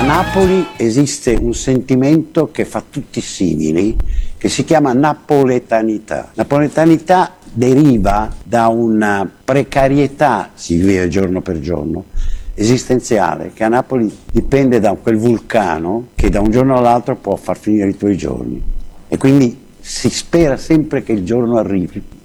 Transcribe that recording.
Napoli esiste un sentimento che fa tutti simili, che si chiama napoletanità. Napoletanità deriva da una precarietà, si vive giorno per giorno, esistenziale, che a Napoli dipende da quel vulcano che da un giorno all'altro può far finire i tuoi giorni. E quindi si spera sempre che il giorno arrivi